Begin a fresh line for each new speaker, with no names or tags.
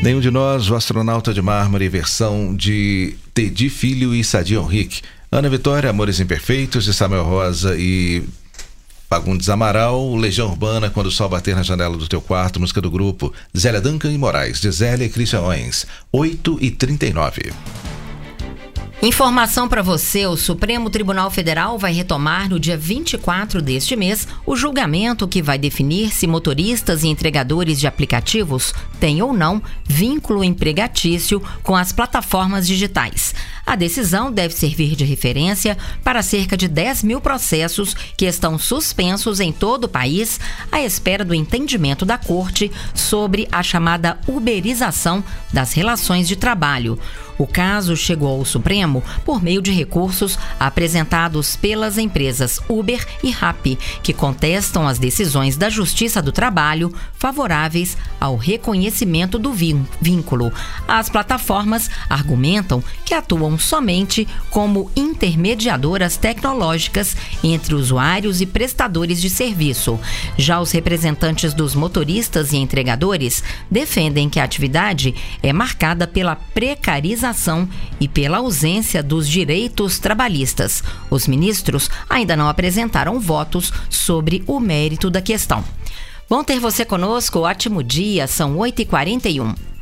Nenhum de Nós, o Astronauta de Mármore, versão de Teddy Filho e Sadi Henrique. Ana Vitória, Amores Imperfeitos, de Samuel Rosa e Fagundes Amaral. Legião Urbana, Quando o Sol Bater na Janela do Teu Quarto, música do grupo Zélia Duncan e Moraes, de Zélia e Christian Owens. 8h39.
Informação para você: o Supremo Tribunal Federal vai retomar no dia 24 deste mês o julgamento que vai definir se motoristas e entregadores de aplicativos têm ou não vínculo empregatício com as plataformas digitais. A decisão deve servir de referência para cerca de 10 mil processos que estão suspensos em todo o país à espera do entendimento da Corte sobre a chamada uberização das relações de trabalho. O caso chegou ao Supremo por meio de recursos apresentados pelas empresas Uber e Rappi, que contestam as decisões da Justiça do Trabalho favoráveis ao reconhecimento do vínculo. As plataformas argumentam que atuam somente como intermediadoras tecnológicas entre usuários e prestadores de serviço. Já os representantes dos motoristas e entregadores defendem que a atividade é marcada pela precarização e pela ausência dos direitos trabalhistas. Os ministros ainda não apresentaram votos sobre o mérito da questão. Bom ter você conosco, ótimo dia, são 8h41.